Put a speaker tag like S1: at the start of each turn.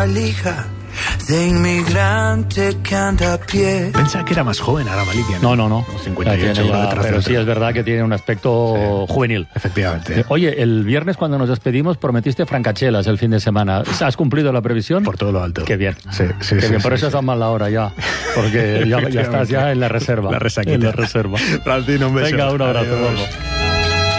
S1: valija de inmigrante que anda a pie.
S2: Pensaba que era más joven ahora Malikia.
S3: No.
S2: 58,
S3: pero sí es verdad que tiene un aspecto juvenil.
S2: Efectivamente.
S3: Oye, el viernes cuando nos despedimos prometiste francachelas el fin de semana. ¿Has cumplido la previsión?
S2: Por todo lo alto.
S3: Qué bien.
S2: Sí.
S3: Qué bien. Por eso estás mal la hora ya. Porque ya estás ya en la reserva.
S2: La resaquita.
S3: En la reserva.
S2: Francino, un beso.
S3: Venga, un abrazo.
S2: Adiós.
S3: Vamos.